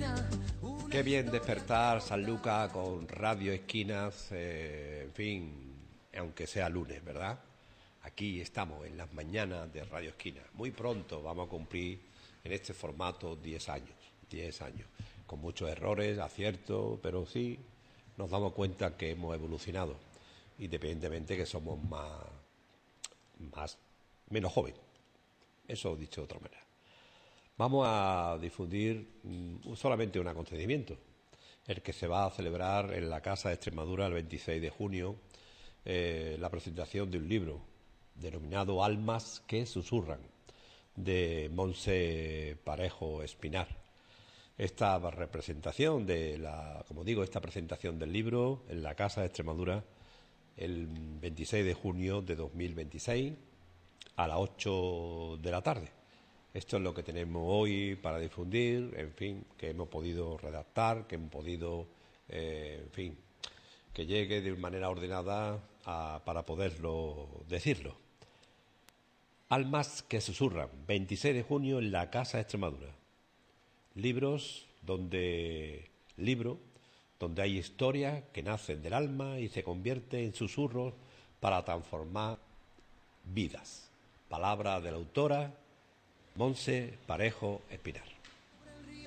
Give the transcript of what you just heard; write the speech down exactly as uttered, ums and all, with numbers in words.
Qué bien despertar San Lucas con Radio Esquinas, eh, en fin, aunque sea lunes, ¿verdad? Aquí estamos en las mañanas de Radio Esquinas. Muy pronto vamos a cumplir en este formato diez años, diez años, con muchos errores, aciertos, pero sí nos damos cuenta que hemos evolucionado, independientemente que somos más, más menos jóvenes. Eso dicho de otra manera. Vamos a difundir mm, solamente un acontecimiento, el que se va a celebrar en la Casa de Extremadura el veintiséis de junio, eh, la presentación de un libro denominado Almas que susurran, de Montse Parejo Espinar. Esta representación de la, como digo, esta presentación del libro en la Casa de Extremadura el veintiséis de junio de dos mil veintiséis a las ocho de la tarde. Esto es lo que tenemos hoy para difundir, en fin, que hemos podido redactar, que hemos podido, eh, en fin, que llegue de manera ordenada a, para poderlo decirlo. Almas que susurran, veintiséis de junio en la Casa de Extremadura. Libros donde, libro donde hay historias que nacen del alma y se convierten en susurros para transformar vidas. Palabra de la autora Montse Parejo Espinar.